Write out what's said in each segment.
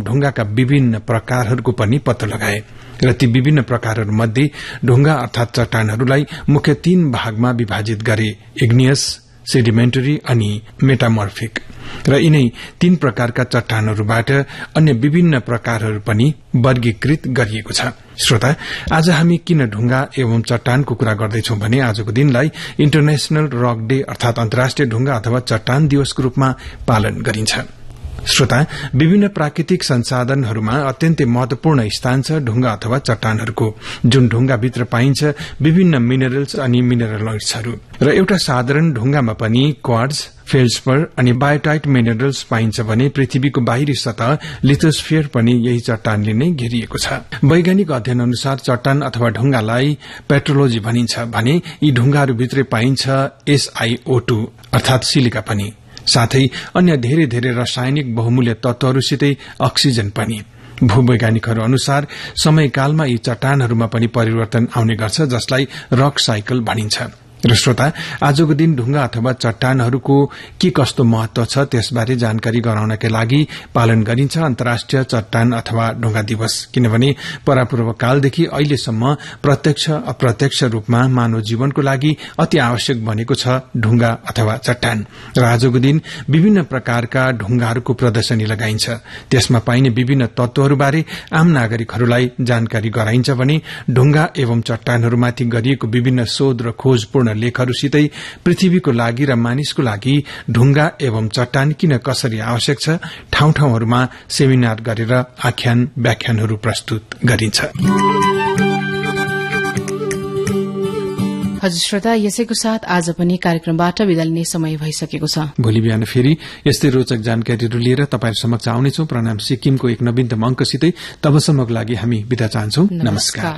ढुंगाका विभिन्न प्रकारहरूको पनि पत्ता लगाए र ती विभिन्न प्रकारहरूमध्ये ढुंगा अर्थात चट्टानहरूलाई मुख्य 3 भागमा विभाजित गरे: इग्नियस, सेडिमेन्टरी अनि मेटामर्फिक। र यिनै 3 प्रकारका चट्टानहरूबाट अन्य विभिन्न प्रकारहरू पनि वर्गीकृत गरिएको छ। श्रोता, आज हामी किन ढुंगा एवं चट्टानको कुरा गर्दैछौं भने आजको दिनलाई इन्टरनेशनल रक डे अर्थात अन्तर्राष्ट्रिय ढुंगा अथवा चट्टान दिवसको रूपमा पालन गरिन्छ। श्रोता, विभिन्न प्राकृतिक संसाधनहरूमा अत्यन्तै महत्वपूर्ण स्थान छ ढुंगा अथवा चट्टानहरूको, जुन ढुंगाभित्र पाइन्छ विभिन्न मिनरल्स अनि मिनरलोइड्सहरू। र एउटा साधारण ढुंगामा पनि क्वार्ट्ज, फेल्सपर अनि बायोटाइट मिनरल्स पाइन्छ भने पृथ्वीको बाहिरी सतह लिथोस्फियर पनि यही चट्टानले नै घेरिएको छ। वैज्ञानिक अध्ययन अनुसार चट्टान अथवा ढुंगालाई पेट्रोलोजी भनिन्छ भने यी ढुंगाहरूभित्रै पाइन्छ SiO2 अर्थात सिलिका पनि, साथै अन्य धेरै धेरै रासायनिक बहुमूल्य तत्वहरूसितै अक्सिजन पनि। भूवैज्ञानिकहरू अनुसार समयकालमा यी चट्टानहरूमा पनि परिवर्तन आउने गर्छ, जसलाई रक साइकल भनिन्छ। र श्रोता, आजको दिन ढुंगा अथवा चट्टानहरूको के कस्तो महत्व छ त्यसबारे जानकारी गराउनका लागि पालन गरिन्छ अन्तर्राष्ट्रिय चट्टान अथवा ढुंगा दिवस। किनभने परापूर्व कालदेखि अहिलेसम्म प्रत्यक्ष अप्रत्यक्ष रूपमा मानव जीवनको लागि अति आवश्यक बनेको छ ढुंगा अथवा चट्टान। र आजको दिन विभिन्न प्रकारका ढुंगाहरूको प्रदर्शनी लगाइन्छ, त्यसमा पाइने विभिन्न तत्वहरूबारे आम नागरिकहरूलाई जानकारी गराइन्छ भने ढुंगा एवं चट्टानहरूमाथि गरिएको विभिन्न शोध र खोजपूर्ण लेखहरूसितै पृथ्वीको लागि र मानिसको लागि ढुंगा एवं चट्टान किन कसरी आवश्यक छ ठाउँ ठाउँहरूमा सेमिनार गरेर आख्यान व्याख्यानहरू प्रस्तुत गरिन्छ। हजुर श्रोता, यसैको साथ आज पनि कार्यक्रमबाट विदा लिने समय भइसकेको छ। भोलि बिहान फेरि यस्तै रोचक जानकारीहरू लिएर तपाईहरु समक्ष आउनेछौं। प्रणाम सिक्किमको एक नवीनतम अंकसितै। तबसम्मको लागि हामी बिदा चाहन्छौं। नमस्कार।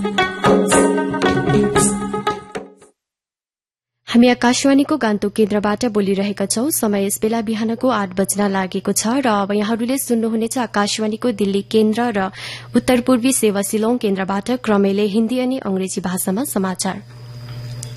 हामी आकाशवाणीको गान्तोक केन्द्रबाट बोलिरहेका छौं। समय यस बेला बिहानको 8 बज्न लागेको छ र अब यहाँहरूले सुन्नुहुनेछ आकाशवाणीको दिल्ली केन्द्र र उत्तर पूर्वी सेवा सिलोङ केन्द्रबाट क्रमेले हिन्दी अनि अंग्रेजी भाषामा समाचार।